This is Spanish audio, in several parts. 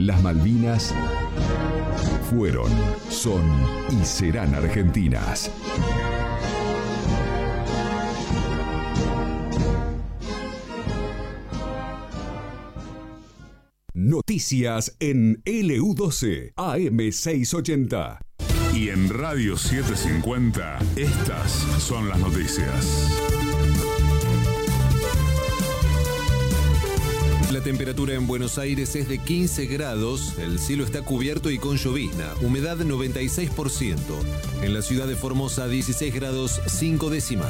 Las Malvinas fueron, son y serán argentinas. Noticias en LU12 AM680. Y en Radio 750, estas son las noticias. La temperatura en Buenos Aires es de 15 grados, el cielo está cubierto y con llovizna, humedad 96%. En la ciudad de Formosa, 16 grados 5 décimas.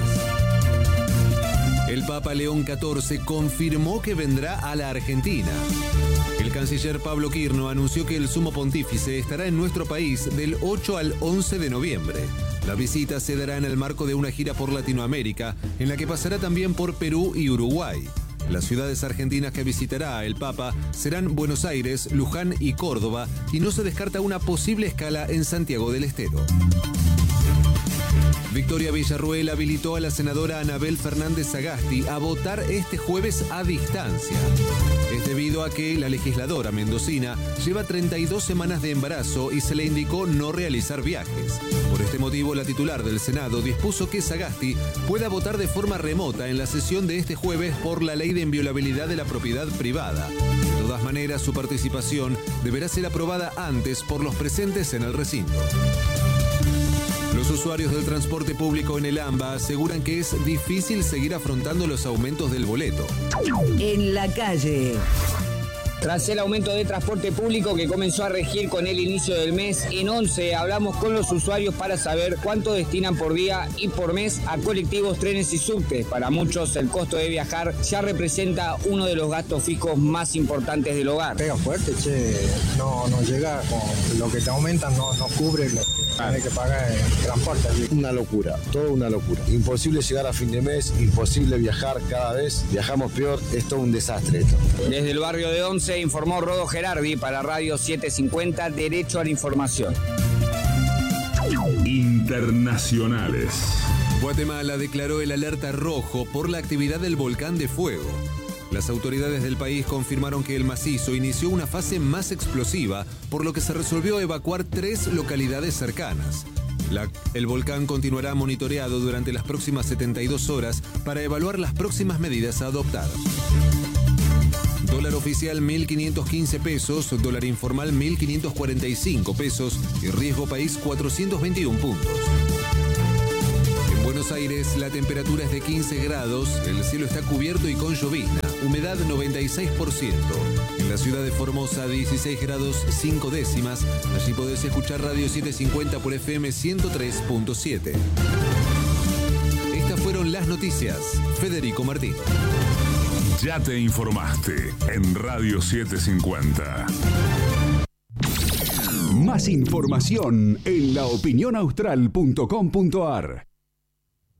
El Papa León XIV confirmó que vendrá a la Argentina. El canciller Pablo Quirno anunció que el sumo pontífice estará en nuestro país del 8 al 11 de noviembre. La visita se dará en el marco de una gira por Latinoamérica, en la que pasará también por Perú y Uruguay. Las ciudades argentinas que visitará el Papa serán Buenos Aires, Luján y Córdoba, y no se descarta una posible escala en Santiago del Estero. Victoria Villarruel habilitó a la senadora Anabel Fernández Sagasti a votar este jueves a distancia. Es debido a que la legisladora mendocina lleva 32 semanas de embarazo y se le indicó no realizar viajes. Por este motivo, la titular del Senado dispuso que Sagasti pueda votar de forma remota en la sesión de este jueves por la ley de inviolabilidad de la propiedad privada. De todas maneras, su participación deberá ser aprobada antes por los presentes en el recinto. Los usuarios del transporte público en el AMBA aseguran que es difícil seguir afrontando los aumentos del boleto. En la calle. Tras el aumento de transporte público que comenzó a regir con el inicio del mes, en 11 hablamos con los usuarios para saber cuánto destinan por día y por mes a colectivos, trenes y subtes. Para muchos el costo de viajar ya representa uno de los gastos fijos más importantes del hogar. Pega fuerte, no llega con lo que te aumentan, no cubre lo que tienes que pagar en transporte. Una locura, todo una locura. Imposible llegar a fin de mes, imposible viajar, cada vez viajamos peor, es todo un desastre esto. Desde el barrio de 11 informó Rodo Gerardi para Radio 750, Derecho a la Información. Internacionales. Guatemala declaró el alerta rojo por la actividad del volcán de fuego. Las autoridades del país confirmaron que el macizo inició una fase más explosiva, por lo que se resolvió evacuar 3 localidades cercanas. El volcán continuará monitoreado durante las próximas 72 horas para evaluar las próximas medidas a adoptar. Dólar oficial 1.515 pesos, dólar informal 1.545 pesos y riesgo país 421 puntos. En Buenos Aires la temperatura es de 15 grados, el cielo está cubierto y con llovizna, humedad 96%. En la ciudad de Formosa 16 grados 5 décimas, allí podés escuchar Radio 750 por FM 103.7. Estas fueron las noticias. Federico Martín. Ya te informaste en Radio 750. Más información en laopinionaustral.com.ar.